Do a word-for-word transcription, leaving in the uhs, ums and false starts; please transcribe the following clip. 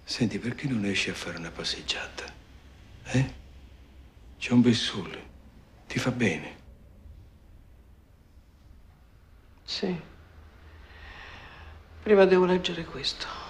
Senti, perché non esci a fare una passeggiata? Eh? C'è un bel sole. Ti fa bene? Sì. Prima devo leggere questo.